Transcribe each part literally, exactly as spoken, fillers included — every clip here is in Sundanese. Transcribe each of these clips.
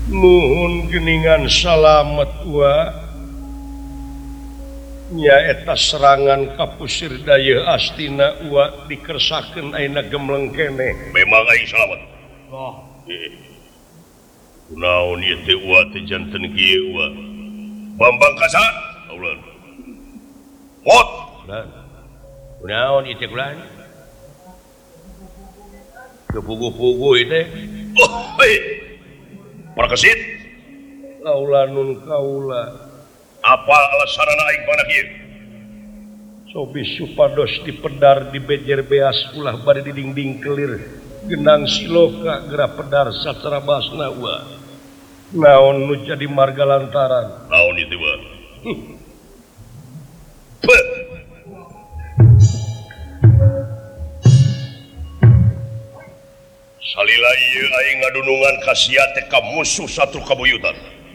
nuhun geningan salamet wa nyaeta serangan kapusir daya astina wa dikersakeun ayeuna gemleng kene. Memang aing salamet. Oh. Kunaon ieu teh wa teh janten kieu wa. Bambang Kasa, ulan. Mot. Kunaon ieu teh kulan? Kepugu-pugu ieu teh. Oh, hei. Parkesit. Laulanun kaula. Apa alasanana aing panak ieu? Sobi supados dipedar di bejer beas ulah bari didingding kelir genang siloka gera pedar sacara basna wa. Naon nu jadi marga lantaran? Naon itu wa? Salila ieu aing ngadunungan ka sia teh ka musuh satu kabuyutan.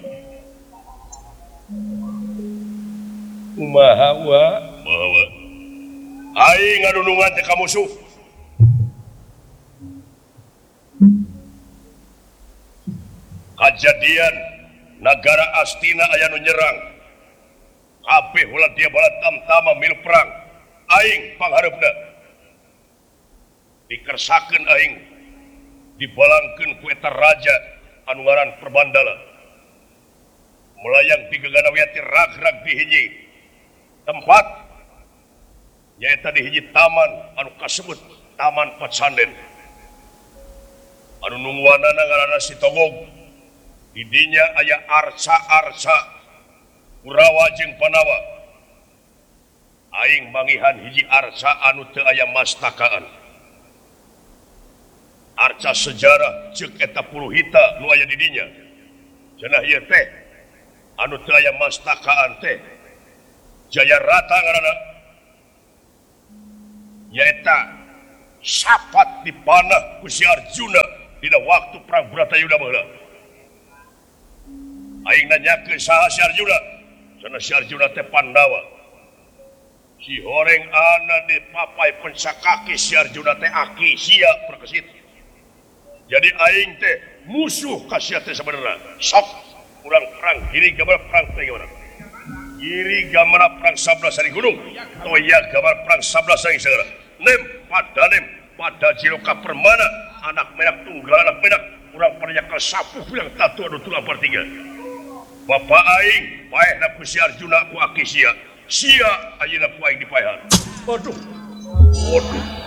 Kumaha wa? Bahwa aing ngadunungan teh ka musuh. Kajadian negara Astina aya nu nyerang. Kabeh ulah dia bala tamtama milu perang. Aing pangharepna dikersakeun aing dibalangkeun ku eta raja anu ngaran Perbandala. Melayang digegana wiati rag-rag di hiji tempat nyaeta di hiji taman anu kasebut Taman Patsanden. Anu nungguanana ngaranna Sitogog. Di dinya aya arca-arca Kurawa jeung Panawa. Aing mangihan hiji arca anu teu aya mastakaan. Arca sejarah ceuk eta Puruhita nu aya di dinya. Cenah ieu teh anu teu aya mastakaan teh Jayarata ngaranna. Nyaeta sapat dipanah ku si Arjuna dina waktu perang Bratayuda baheula. Aing nanyakeun saha si Arjuna? Cenah si Arjuna teh Pandawa. Si horeng ana dipapai pencakaki si Arjuna teh aki sia perkesit. Jadi aing teh musuh ka sia teh sabenerna. Sok urang perang giri gambar perang teh gimana? Giri gambar perang sebelas hari gunung. Toya gambar perang sebelas hari segala. Nem pada nem pada Ciloka Permana anak menak tunggal anak menak urang pernah ka sapuh yang tatu anu tulang pertiga. Bapak aing paehna ku si Arjuna ku aki sia. Sia ayeuna ku aing dipaehan. Waduh. Waduh.